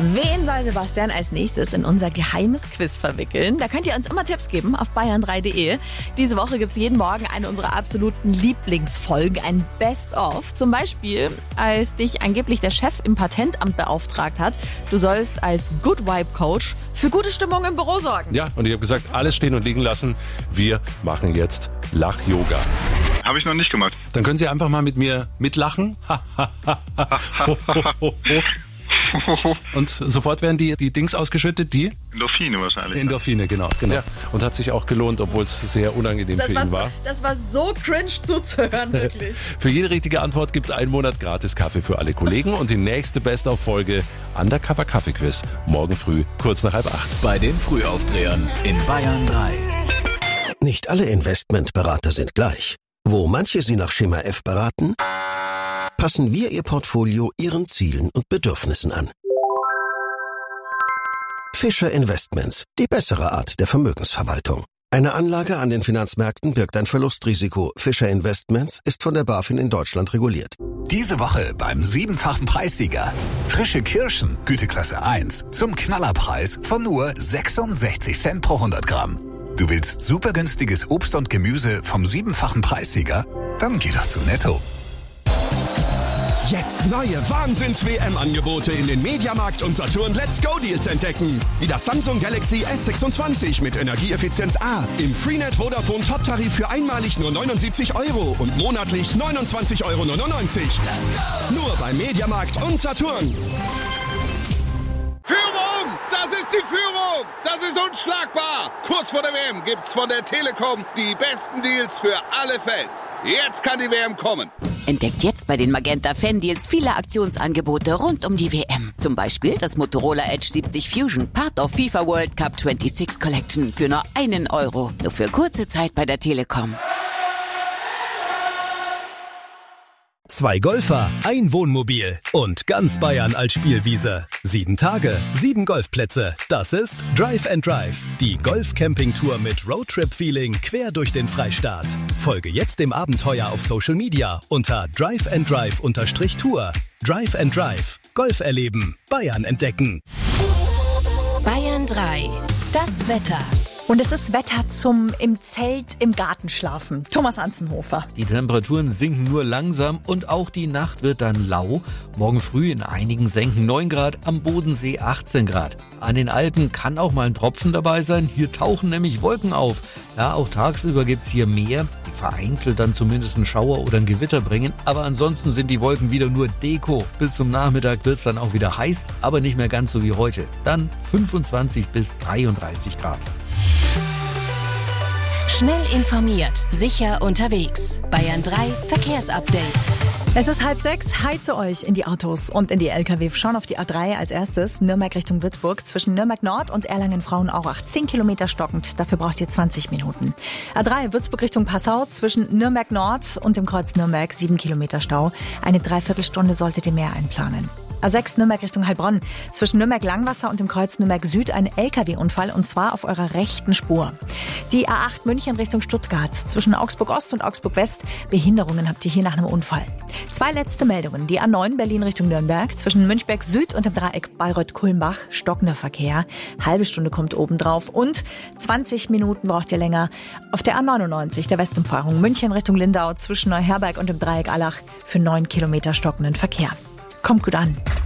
Wen soll Sebastian als nächstes in unser geheimes Quiz verwickeln? Da könnt ihr uns immer Tipps geben auf bayern3.de. Diese Woche gibt es jeden Morgen eine unserer absoluten Lieblingsfolgen, ein Best-of. Zum Beispiel, als dich angeblich der Chef im Patentamt beauftragt hat, du sollst als Good Vibe Coach für gute Stimmung im Büro sorgen. Ja, und ich habe gesagt, alles stehen und liegen lassen. Wir machen jetzt Lach-Yoga. Habe ich noch nicht gemacht. Dann können Sie einfach mal mit mir mitlachen. Und sofort werden die Dings ausgeschüttet, die? Endorphine wahrscheinlich. Endorphine, genau. Ja. Und hat sich auch gelohnt, obwohl es sehr unangenehm für ihn war. Das war so cringe zuzuhören, wirklich. Für jede richtige Antwort gibt es 1 Monat gratis Kaffee für alle Kollegen und die nächste Best-of-Folge Undercover Kaffee Quiz morgen früh, kurz nach 7:30. Bei den Frühaufdrehern in Bayern 3. Nicht alle Investmentberater sind gleich. Wo manche Sie nach Schema F beraten, passen wir Ihr Portfolio Ihren Zielen und Bedürfnissen an. Fischer Investments, die bessere Art der Vermögensverwaltung. Eine Anlage an den Finanzmärkten birgt ein Verlustrisiko. Fischer Investments ist von der BaFin in Deutschland reguliert. Diese Woche beim 7-fachen Preissieger. Frische Kirschen, Güteklasse 1, zum Knallerpreis von nur 66 Cent pro 100 Gramm. Du willst super günstiges Obst und Gemüse vom 7-fachen Preissieger? Dann geh doch zu Netto. Jetzt neue Wahnsinns-WM-Angebote in den Mediamarkt und Saturn Let's Go Deals entdecken. Wie das Samsung Galaxy S26 mit Energieeffizienz A im Freenet Vodafone Top-Tarif für einmalig nur 79 € und monatlich 29,99 €. Nur beim Mediamarkt und Saturn. Führung! Das ist die Führung! Das ist unschlagbar! Kurz vor der WM gibt's von der Telekom die besten Deals für alle Fans. Jetzt kann die WM kommen. Entdeckt jetzt bei den Magenta Fan-Deals viele Aktionsangebote rund um die WM. Zum Beispiel das Motorola Edge 70 Fusion, Part of FIFA World Cup 26 Collection für nur 1 €. Nur für kurze Zeit bei der Telekom. 2 Golfer, ein Wohnmobil und ganz Bayern als Spielwiese. 7 Tage, 7 Golfplätze. Das ist Drive and Drive, die Golf-Camping-Tour mit Roadtrip-Feeling quer durch den Freistaat. Folge jetzt dem Abenteuer auf Social Media unter driveanddrive_Tour. Drive and Drive, Golf erleben, Bayern entdecken. Bayern 3, das Wetter. Und es ist Wetter zum im Zelt im Garten schlafen. Thomas Anzenhofer. Die Temperaturen sinken nur langsam und auch die Nacht wird dann lau. Morgen früh in einigen Senken 9 Grad, am Bodensee 18 Grad. An den Alpen kann auch mal ein Tropfen dabei sein. Hier tauchen nämlich Wolken auf. Ja, auch tagsüber gibt's hier mehr, die vereinzelt dann zumindest einen Schauer oder ein Gewitter bringen. Aber ansonsten sind die Wolken wieder nur Deko. Bis zum Nachmittag wird's dann auch wieder heiß, aber nicht mehr ganz so wie heute. Dann 25 bis 33 Grad. Schnell informiert, sicher unterwegs. Bayern 3 Verkehrsupdate. Es ist 5:30. Hi zu euch in die Autos und in die LKW. Schauen auf die A3 als erstes. Nürnberg Richtung Würzburg zwischen Nürnberg Nord und Erlangen-Frauenaurach. 10 Kilometer stockend. Dafür braucht ihr 20 Minuten. A3 Würzburg Richtung Passau zwischen Nürnberg Nord und dem Kreuz Nürnberg. 7 Kilometer Stau. Eine Dreiviertelstunde solltet ihr mehr einplanen. A6 Nürnberg Richtung Heilbronn. Zwischen Nürnberg-Langwasser und dem Kreuz Nürnberg-Süd ein LKW-Unfall und zwar auf eurer rechten Spur. Die A8 München Richtung Stuttgart. Zwischen Augsburg-Ost und Augsburg-West. Behinderungen habt ihr hier nach einem Unfall. 2 letzte Meldungen. Die A9 Berlin Richtung Nürnberg. Zwischen Münchberg-Süd und dem Dreieck Bayreuth-Kulmbach. Stockender Verkehr. Halbe Stunde kommt obendrauf. Und 20 Minuten braucht ihr länger auf der A99 der Westumfahrung. München Richtung Lindau. Zwischen Neuherberg und dem Dreieck Allach. Für 9 Kilometer stockenden Verkehr. Kommt gut an.